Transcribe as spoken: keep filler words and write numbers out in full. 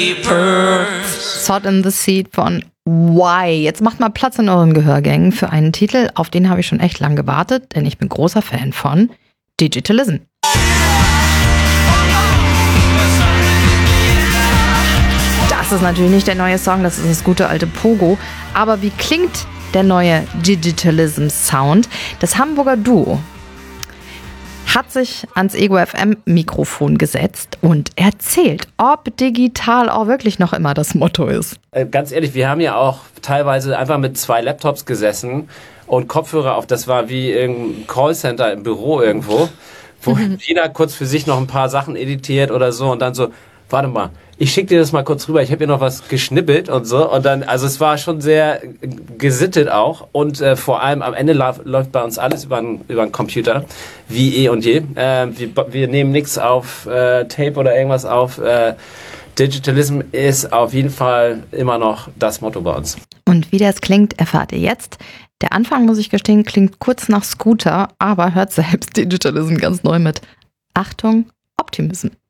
Sod in the Seed von Why. Jetzt macht mal Platz in euren Gehörgängen für einen Titel, auf den habe ich schon echt lang gewartet, denn ich bin großer Fan von Digitalism. Das ist natürlich nicht der neue Song, das ist das gute alte Pogo. Aber wie klingt der neue Digitalism-Sound? Das Hamburger Duo hat sich ans Ego F M-Mikrofon gesetzt und erzählt, ob digital auch wirklich noch immer das Motto ist. Äh, ganz ehrlich, wir haben ja auch teilweise einfach mit zwei Laptops gesessen und Kopfhörer auf. Das war wie ein Callcenter im Büro irgendwo, wo mhm. jeder kurz für sich noch ein paar Sachen editiert oder so und dann so, warte mal, ich schicke dir das mal kurz rüber, ich habe hier noch was geschnippelt und so. Und dann, also es war schon sehr gesittet auch. Und äh, vor allem am Ende lauf, läuft bei uns alles über den Computer, wie eh und je. Äh, wir, wir nehmen nichts auf äh, Tape oder irgendwas auf. Äh, Digitalism ist auf jeden Fall immer noch das Motto bei uns. Und wie das klingt, erfahrt ihr jetzt. Der Anfang, muss ich gestehen, klingt kurz nach Scooter, aber hört selbst Digitalism ganz neu mit Achtung, Optimism.